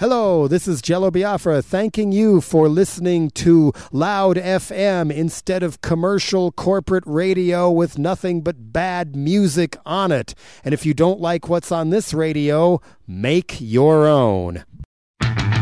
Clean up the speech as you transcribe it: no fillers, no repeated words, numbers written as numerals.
Hello, this is Jello Biafra thanking you for listening to Loud FM instead of commercial corporate radio with nothing but bad music on it. And if you don't like what's on this radio, make your own.